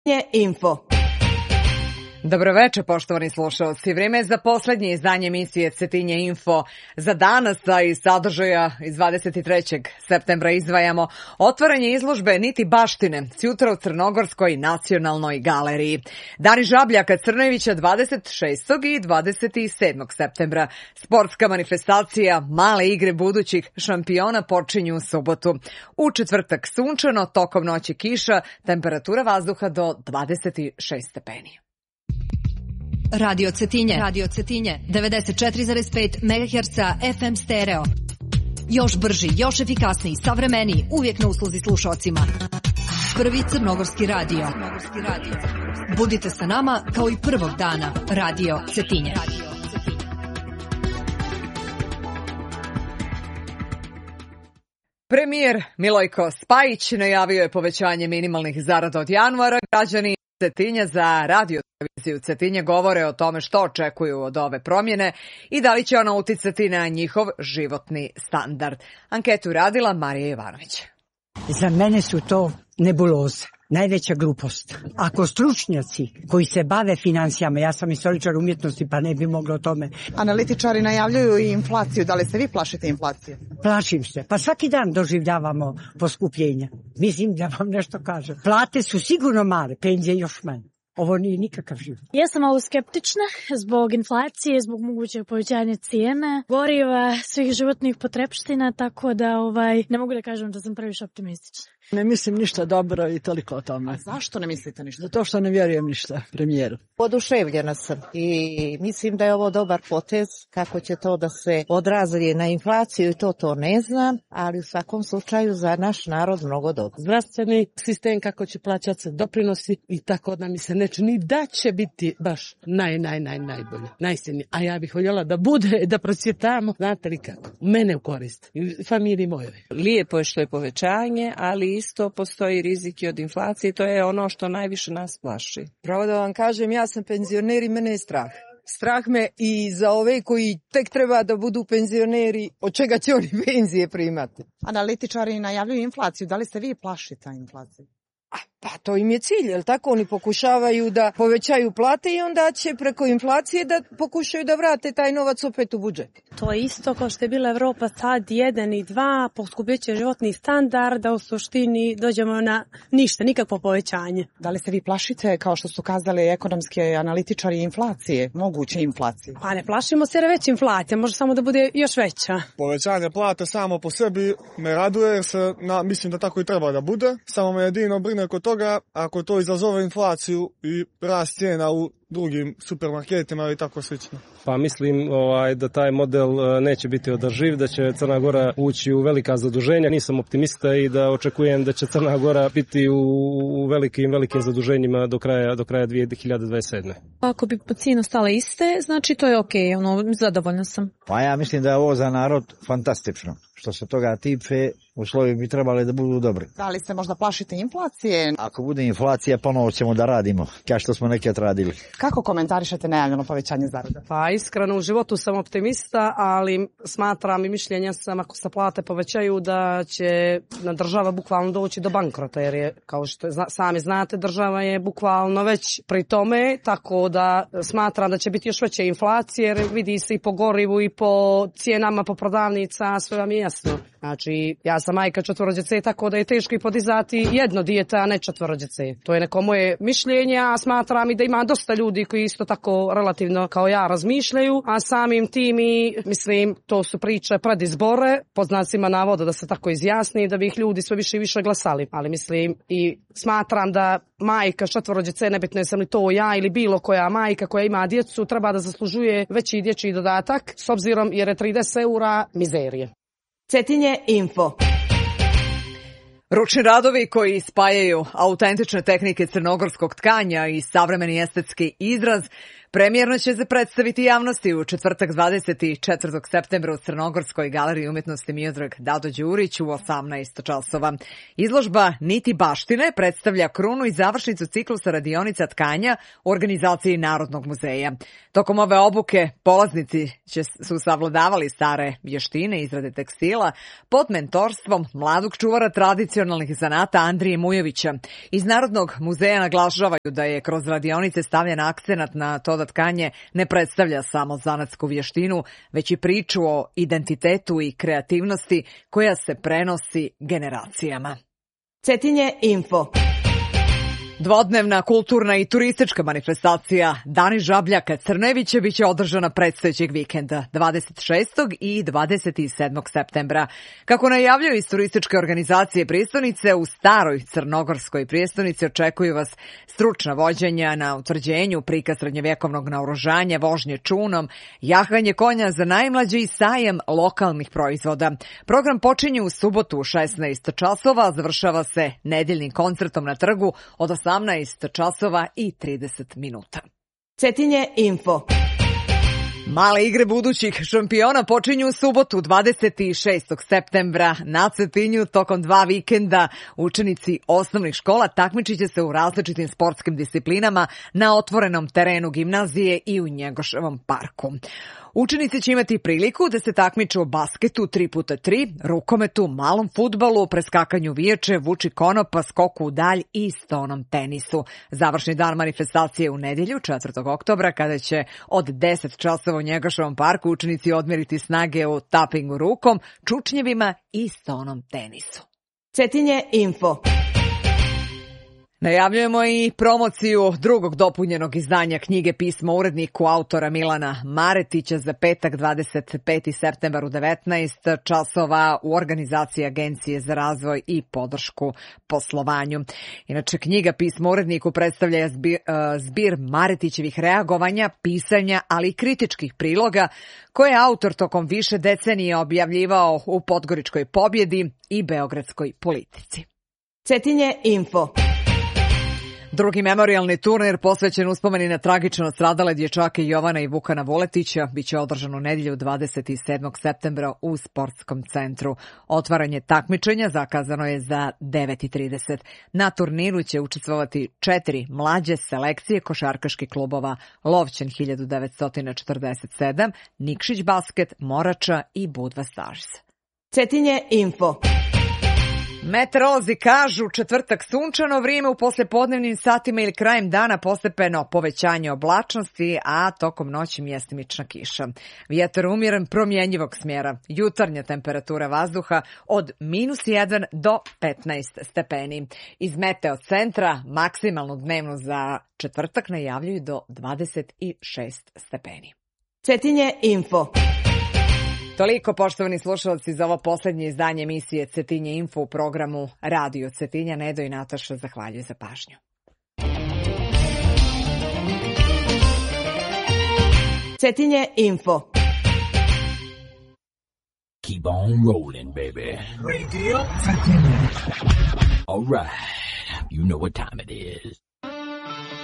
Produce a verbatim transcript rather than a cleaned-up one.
Info. Dobro večer, poštovani slušalci. Vrijeme je za poslednje izdanje emisije Cetinje Info. Za danas, a iz sadržaja iz dvadeset trećeg septembra izdvajamo otvaranje izložbe Niti baštine s jutra u Crnogorskoj nacionalnoj galeriji. Dani Žabljaka Crnojevića dvadeset šestog i dvadeset sedmog septembra. Sportska manifestacija Male igre budućih šampiona počinju u subotu. U četvrtak sunčano, tokom noći kiša, temperatura vazduha do dvadeset šest stepeni. Radio Cetinje, Radio Cetinje, devedeset četiri zarez pet megaherca F M stereo. Još brži, još efikasniji, savremeniji, uvijek na usluzi slušocima. Prvi crnogorski radio. Budite sa nama kao i prvog dana. Radio Cetinje. Premijer Milojko Spajić najavio je povećanje minimalnih zarada od januara. Građani Cetinja za radio televiziju Cetinje govore o tome što očekuju od ove promjene i da li će ona uticati na njihov životni standard. Anketu radila Marija Ivanović. Za mene su to nebuloze. Najveća glupost. Ako stručnjaci koji se bave financijama, ja sam istoričar umjetnosti pa ne bi mogla o tome. Analitičari najavljuju i inflaciju. Da li se vi plašite inflacije? Plašim se. Pa svaki dan doživljavamo poskupljenja. Mislim da vam nešto kažem. Plate su sigurno male, penzije još manje. Ovo nije nikakav život. Ja sam malo skeptična zbog inflacije, zbog mogućeg povećanja cijene, goriva, svih životnih potrepština, tako da ovaj, ne mogu da kažem da sam previše optimistična. Ne mislim ništa dobro i toliko o tome. A zašto ne mislite ništa? Zato što ne vjerujem ništa premijeru. Oduševljena sam i mislim da je ovo dobar potez. Kako će to da se odrazi na inflaciju i to to ne znam, ali u svakom slučaju za naš narod mnogo dobro. Zdravstveni sistem kako će plaćati se doprinosi i tako da mi se ne čini da će biti baš naj, naj, naj, najbolje, najsilnije. A ja bih voljela da bude, da procvjetamo, znate li kako, mene u korist i familiji mojoj. Lijepo je što je povećanje, ali isto postoji rizik i od inflacije, to je ono što najviše nas plaši. Pravo da vam kažem, ja sam penzioner i mene je strah. Strah me i za ove koji tek treba da budu penzioneri, od čega će oni penzije primati. Analitičari najavljuju inflaciju, da li se vi plašite inflaciju? Pa to im je cilj, jel tako? Oni pokušavaju da povećaju plate i onda će preko inflacije da pokušaju da vrate taj novac opet u budžet. To je isto kao što je bila Evropa sad jedan i dva, poskupit će životni standard, da u suštini dođemo na ništa, nikakvo povećanje. Da li se vi plašite, kao što su kazali ekonomski analitičari, inflacije, moguće inflacije? Pa ne plašimo se jer je već inflacija, može samo da bude još veća. Povećanje plate samo po sebi me raduje jer se, na, mislim da tako i treba da bude, samo me jedino brine kod toga ako to izazove inflaciju i rast cijena u drugim supermarketima i tako slično. Pa mislim ovaj, da taj model neće biti održiv, da će Crna Gora ući u velika zaduženja. Nisam optimista i da očekujem da će Crna Gora biti u, u velikim, velikim zaduženjima do kraja, do kraja dvije hiljade dvadeset sedme. Ako bi cijene ostale iste, znači to je okej, ono, zadovoljna sam. Pa ja mislim da je ovo za narod fantastično. Što se toga tiče, uslovi bi trebali da budu dobri. Da li se možda plašite inflacije? Ako bude inflacija, ponovo ćemo da radimo, kao što smo nekad radili. Kako komentarišete najavljeno povećanje zarada? Pa iskreno u životu sam optimista, ali smatram i mišljenja sam ako se plate povećaju da će na država bukvalno doći do bankrota, jer je, kao što sami znate, država je bukvalno već pri tome, tako da smatram da će biti još veće inflacije, jer vidi se i po gorivu i po cijenama, po prodavnica, sve vam je jasno. Znači, ja sam majka četvorođice, tako da je teško i podizati jedno dijete, a ne četvorođice. To je neko moje mišljenje, a smatram i da ima dosta ljudi koji isto tako relativno kao ja razmišljaju, a samim tim i, mislim, to su priče pred izbore, pod znacima navoda da se tako izjasni, da bi ih ljudi sve više i više glasali. Ali mislim i smatram da majka četvorođice, nebitno je sam li to ja ili bilo koja majka koja ima djecu, treba da zaslužuje veći dječji dodatak, s obzirom jer je trideset eura mizerije. Cetinje Info. Ručni radovi koji spajaju autentične tehnike crnogorskog tkanja i savremeni estetski izraz Premijerno će se predstaviti javnosti u četvrtak dvadeset četvrtog septembra u Crnogorskoj galeriji umjetnosti Miodrag Dado Đurić u osamnaest časova. Izložba Niti baštine predstavlja krunu i završnicu ciklusa radionica tkanja u organizaciji Narodnog muzeja. Tokom ove obuke polaznici će su savladavali stare vještine izrade tekstila pod mentorstvom mladog čuvara tradicionalnih zanata Andrije Mujevića. Iz Narodnog muzeja naglašavaju da je kroz radionice stavljen akcenat na to da tkanje ne predstavlja samo zanatsku vještinu, već i priču o identitetu i kreativnosti koja se prenosi generacijama. Cetinje Info. Dvodnevna kulturna i turistička manifestacija Dani Žabljaka Crnevića biće održana predstojećeg vikenda dvadeset šestog i dvadeset sedmog septembra. Kako najavljaju iz turističke organizacije prijestonice, u staroj crnogorskoj prijestonici očekuju vas stručna vođenja na utvrđenju, prikaz srednjovjekovnog naoružanja, vožnje čunom, jahanje konja za najmlađe i sajam lokalnih proizvoda. Program počinje u subotu u šesnaest časova, a završava se nedeljnim koncertom na trgu od osamnaest časova i trideset minuta. Cetinje Info. Male igre budućih šampiona počinju u subotu dvadeset šestog septembra na Cetinju. Tokom dva vikenda učenici osnovnih škola takmičit će se u različitim sportskim disciplinama na otvorenom terenu gimnazije i u Njegoševom parku. Učenici će imati priliku da se takmiču u basketu tri puta tri, rukometu, malom fudbalu, preskakanju viječe, vuči konopa, skoku u dalj i stonom tenisu. Završni dan manifestacije u nedjelju, četvrtog oktobra, kada će od deset časova u Njegoševom parku učenici odmjeriti snage u tapingu rukom, čučnjevima i stonom tenisu. Cetinje Info. Najavljujemo i promociju drugog dopunjenog izdanja knjige Pismo uredniku autora Milana Maretića za petak dvadeset peti septembar u devetnaest časova u organizaciji Agencije za razvoj i podršku poslovanju. Inače, knjiga Pismo uredniku predstavlja zbir, zbir Maretićevih reagovanja, pisanja, ali i kritičkih priloga koje je autor tokom više decenije objavljivao u Podgoričkoj pobjedi i Beogradskoj politici. Cetinje Info. Drugi memorijalni turnir posvećen uspomeni na tragično stradale dječake Jovana i Vukana Vuletića biće održan u nedjelju dvadeset sedmog septembra u Sportskom centru. Otvaranje takmičenja zakazano je za devet i trideset. Na turniru će učestvovati četiri mlađe selekcije košarkaških klubova: Lovćen hiljadu devetsto četrdeset sedam, Nikšić basket, Morača i Budva Stars. Cetinje Info. Meteorolozi kažu četvrtak sunčano vrijeme, u poslijepodnevnim satima ili krajem dana postepeno povećanje oblačnosti, a tokom noći mjestimična kiša. Vjetar umjeren promjenjivog smjera. Jutarnja temperatura vazduha od minus jedan do petnaest stepeni. Iz Meteo centra maksimalnu dnevnu za četvrtak najavljuju do dvadeset šest stepeni. Cetinje Info. Toliko, poštovani slušalci, za ovo posljednje izdanje emisije Cetinje Info u programu Radio Cetinja. Nedo i Nataša zahvaljuju za pažnju. Cetinje Info. Keep on rolling, baby. Radio Cetinje. All right, you know what time it is.